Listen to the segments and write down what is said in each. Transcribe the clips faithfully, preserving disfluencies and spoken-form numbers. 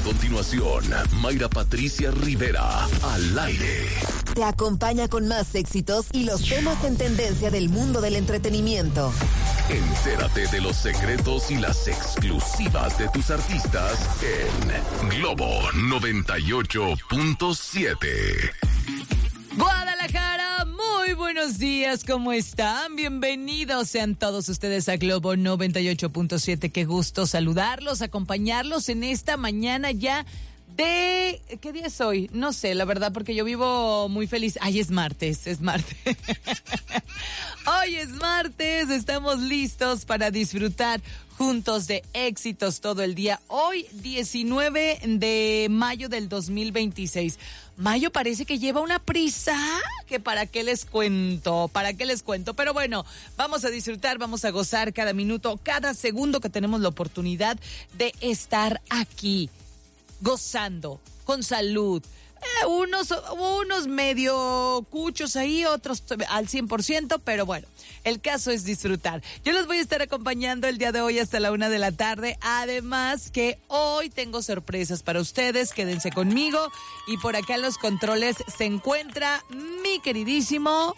continuación, Mayra Patricia Rivera, al aire. Te acompaña con más éxitos y los temas en tendencia del mundo del entretenimiento. Entérate de los secretos y las exclusivas de tus artistas en Globo noventa y ocho punto siete. Guadalajara, muy buenos días, ¿cómo están? Bienvenidos sean todos ustedes a Globo noventa y ocho punto siete. Qué gusto saludarlos, acompañarlos en esta mañana ya de... ¿Qué día es hoy? No sé, la verdad, porque yo vivo muy feliz. Ay, es martes, es martes. Hoy es martes, estamos listos para disfrutar juntos de éxitos todo el día. Hoy, diecinueve de mayo del dos mil veintiséis. Mayo parece que lleva una prisa, que para qué les cuento, para qué les cuento. Pero bueno, vamos a disfrutar, vamos a gozar cada minuto, cada segundo que tenemos la oportunidad de estar aquí, gozando, con salud. Eh, unos, unos medio cuchos ahí, otros al cien por ciento, pero bueno, el caso es disfrutar. Yo los voy a estar acompañando el día de hoy hasta la una de la tarde. Además que hoy tengo sorpresas para ustedes, quédense conmigo. Y por acá en los controles se encuentra mi queridísimo...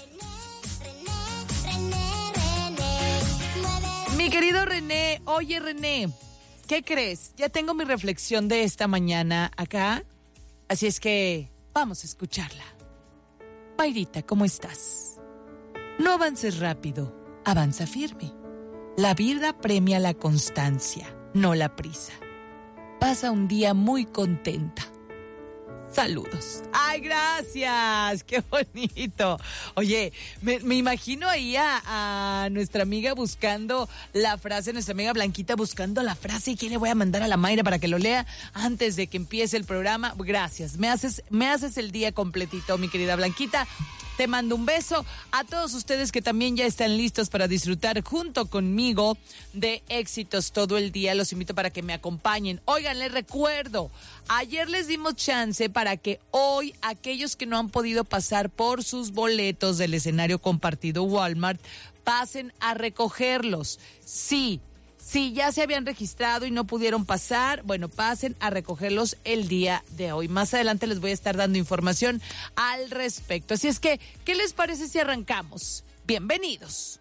Mi querido René. Oye, René, ¿qué crees? Ya tengo mi reflexión de esta mañana acá. Así es que vamos a escucharla. Mayrita, ¿cómo estás? No avances rápido, avanza firme. La vida premia la constancia, no la prisa. Pasa un día muy contenta. Saludos. ¡Ay, gracias! ¡Qué bonito! Oye, me, me imagino ahí a, a nuestra amiga buscando la frase, nuestra amiga Blanquita buscando la frase. ¿Y quién le voy a mandar a la Mayra para que lo lea antes de que empiece el programa? Gracias. Me haces, me haces el día completito, mi querida Blanquita. Te mando un beso a todos ustedes que también ya están listos para disfrutar junto conmigo de éxitos todo el día. Los invito para que me acompañen. Oigan, les recuerdo, ayer les dimos chance para que hoy aquellos que no han podido pasar por sus boletos del escenario compartido Walmart pasen a recogerlos. Sí. Si ya se habían registrado y no pudieron pasar, bueno, pasen a recogerlos el día de hoy. Más adelante les voy a estar dando información al respecto. Así es que, ¿qué les parece si arrancamos? Bienvenidos.